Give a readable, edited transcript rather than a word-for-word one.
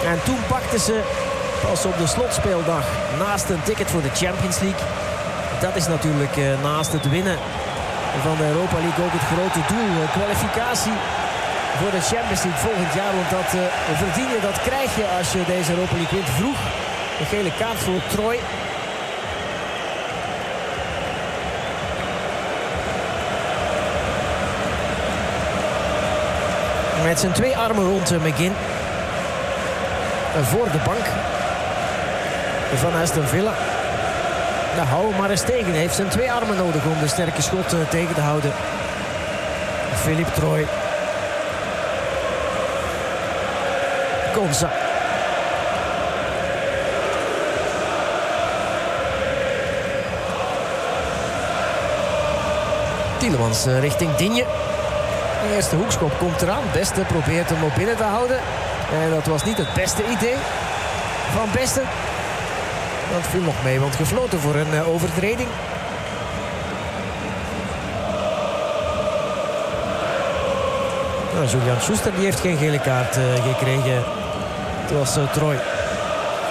En toen pakten ze pas op de slotspeeldag naast een ticket voor de Champions League. Dat is natuurlijk naast het winnen van de Europa League ook het grote doel. Kwalificatie voor de Champions League volgend jaar. Want dat verdien je, dat krijg je als je deze Europa League wint. Vroeg een gele kaart voor Troy. Met zijn 2 armen rond McGinn. Voor de bank van Aston Villa. Nou, hou hem maar eens tegen. Hij heeft zijn 2 armen nodig om de sterke schot tegen te houden. Philippe Troy. Konsa. Tielemans richting Digne. De eerste hoekschop komt eraan. Beste probeert hem op binnen te houden. En dat was niet het beste idee van Beste. Dat viel nog mee, want gefloten voor een overtreding. Nou, Julian Schuster die heeft geen gele kaart gekregen. Het was Troy.